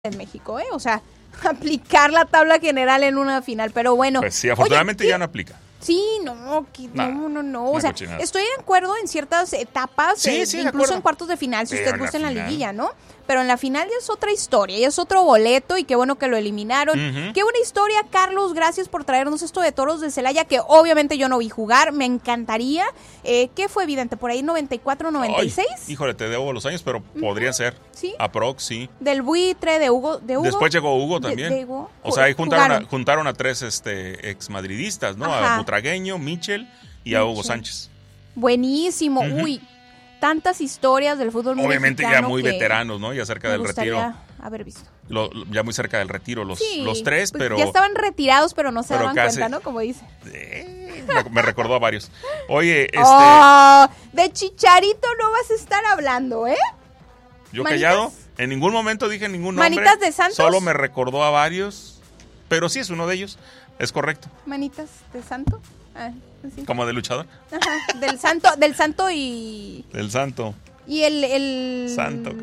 en México, O sea, aplicar la tabla general en una final, pero bueno. Pues sí, afortunadamente ya no aplica. Sí, no. O sea, cochinada. estoy de acuerdo en ciertas etapas, Sí, incluso en cuartos de final, si Pero usted en gusta en la la final. liguilla, ¿no? Pero en la final ya es otra historia, ya es otro boleto y qué bueno que lo eliminaron. Qué buena historia, Carlos, gracias por traernos esto de Toros de Celaya, que obviamente yo no vi jugar, me encantaría. ¿Qué fue evidente? ¿Por ahí 94, 96? Ay, híjole, te debo los años, pero podría ser. ¿Sí? Aprox, sí. Del buitre, de Hugo. Después llegó Hugo también. de Hugo. O sea, ahí Jugaron. juntaron a tres exmadridistas, ¿no? Ajá. A Butragueño, Michel y a Hugo Sánchez. Buenísimo. Uy, tantas historias del fútbol Obviamente mexicano ya muy que veteranos, ¿no? Ya cerca me del gustaría retiro. haber visto. Ya muy cerca del retiro los tres, pues pero... ya estaban retirados, pero no se pero daban casi. cuenta, ¿no? Como dice. Me recordó a varios. Oye, De Chicharito no vas a estar hablando, yo ¿Manitas? callado, en ningún momento dije ningún nombre. ¿Manitas de Santos? Solo me recordó a varios, pero sí es uno de ellos, es correcto. Manitas de santo. Sí. Como de luchador. Ajá, del santo y... Del santo. Y el... Santo,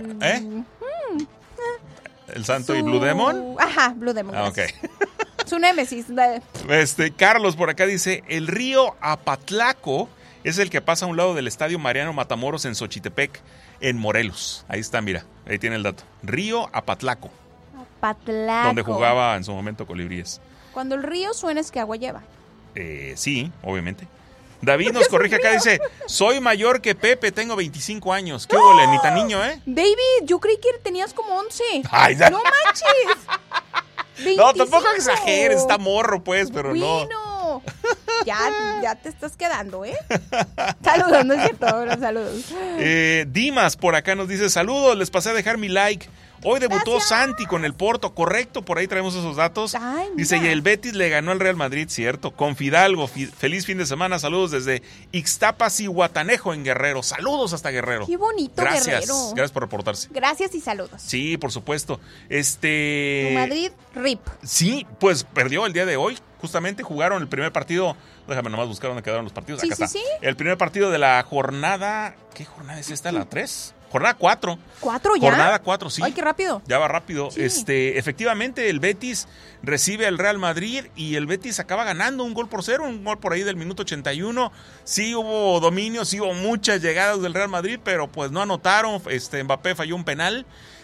¿El santo y Blue Demon? Ajá, Blue Demon. Ah, ok. Su némesis. Carlos por acá dice, el río Apatlaco es el que pasa a un lado del estadio Mariano Matamoros en Xochitepec, en Morelos. Ahí está, mira, ahí tiene el dato. Río Apatlaco. Apatlaco. Donde jugaba en su momento Colibríes. Cuando el río suena es que agua lleva. Sí, obviamente. David nos corrige acá, dice, soy mayor que Pepe, tengo 25 años. ¿Qué hubo, ni tan niño, David, yo creí que tenías como 11. Ay, ya. ¡No manches! 25. No, tampoco exageres, está morro, pues, pero no. Ya te estás quedando, Saludos, ¿no es cierto? Saludos. Dimas por acá nos dice, saludos, les pasé a dejar mi like. Hoy debutó Gracias. Santi con el Porto, correcto, por ahí traemos esos datos. Ay, Dice, mira. y el Betis le ganó al Real Madrid, cierto, con Fidalgo. Feliz fin de semana, saludos desde Ixtapas y Guatanejo en Guerrero. Saludos hasta Guerrero. Qué bonito, Gracias, Guerrero. gracias por reportarse. Gracias y saludos. Sí, por supuesto. Madrid, RIP. Sí, pues perdió el día de hoy. Justamente jugaron el primer partido. Déjame nomás buscar dónde quedaron los partidos. Acá está. Sí. El primer partido de la jornada. ¿Qué jornada es esta? ¿La 3? Jornada 4. ¿4 ya? Jornada 4, sí. Ay, qué rápido. Ya va rápido. Sí. Efectivamente, el Betis recibe al Real Madrid y el Betis acaba ganando 1-0, un gol por ahí del minuto 81. Sí hubo dominio, sí hubo muchas llegadas del Real Madrid, pero pues no anotaron. Mbappé falló un penal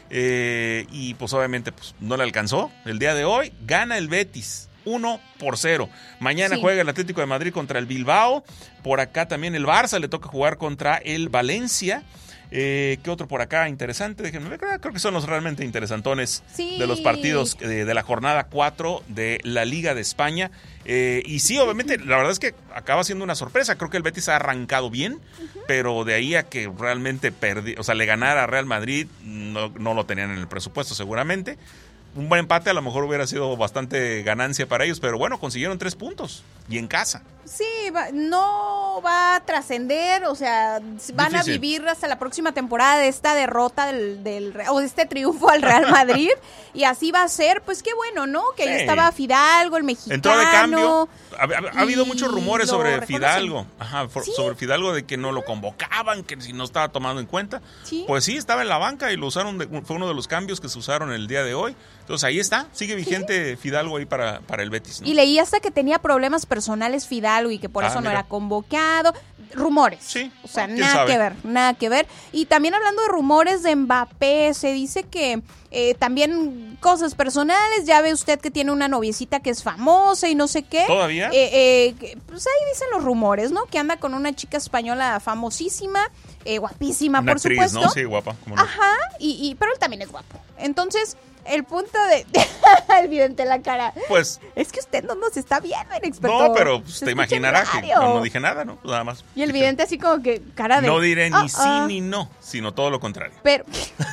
y pues obviamente pues, no le alcanzó. El día de hoy gana el Betis 1-0. Mañana juega el Atlético de Madrid contra el Bilbao. Por acá también el Barça le toca jugar contra el Valencia. ¿Qué otro por acá interesante? Déjenme ver, creo que son los realmente interesantones de los partidos de la jornada 4 de la Liga de España. Y sí, obviamente, la verdad es que acaba siendo una sorpresa. Creo que el Betis ha arrancado bien, pero de ahí a que realmente le ganara a Real Madrid, no lo tenían en el presupuesto seguramente. Un buen empate a lo mejor hubiera sido bastante ganancia para ellos, pero bueno, consiguieron 3 puntos y en casa. Sí, no va a trascender, o sea, van Difícil. a vivir hasta la próxima temporada de esta derrota o de este triunfo al Real Madrid y así va a ser, pues qué bueno, ¿no? Que ahí estaba Fidalgo, el mexicano. Entró de cambio. Ha habido muchos rumores sobre reconocen. Fidalgo. Ajá, ¿Sí? sobre Fidalgo, de que no lo convocaban, que si no estaba tomando en cuenta. ¿Sí? Pues sí, estaba en la banca y lo usaron, fue uno de los cambios que se usaron el día de hoy. Entonces ahí está, sigue vigente Fidalgo ahí para el Betis, ¿no? Y leí hasta que tenía problemas personales Fidalgo y que por eso no mira. era convocado. Rumores. Sí. O sea, ¿Quién nada sabe? que ver. Y también hablando de rumores de Mbappé, se dice que también cosas personales. Ya ve usted que tiene una noviecita que es famosa y no sé qué. ¿Todavía? Pues ahí dicen los rumores, ¿no? Que anda con una chica española famosísima, guapísima, Una por actriz, supuesto. ¿no? Sí, guapa. ¿Cómo no? Ajá, pero él también es guapo. Entonces, el punto de... Evidente la cara. Pues... Es que usted no nos está viendo, inexperto. No, pero pues, Se te escucha imaginarás en que radio. no dije nada, ¿no? Pues nada más. Y el vidente así como que cara de... No diré ni sí ni no, sino todo lo contrario. Pero...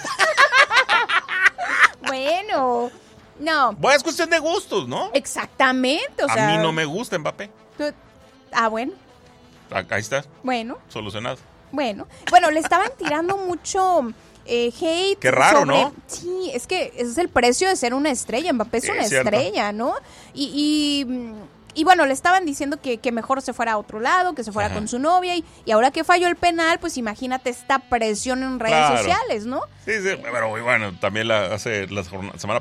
Bueno, no. Bueno, es cuestión de gustos, ¿no? Exactamente, o sea... A mí no me gusta Mbappé. Bueno, Ahí está, bueno. solucionado. Bueno, le estaban tirando mucho hate. Qué raro, ¿no? Sí, es que ese es el precio de ser una estrella. Mbappé es Sí, una es cierto. estrella, ¿no? Y y bueno, le estaban diciendo que mejor se fuera a otro lado, que se fuera con su novia, y ahora que falló el penal, pues imagínate esta presión en redes sociales, ¿no? Sí, pero bueno, también la semana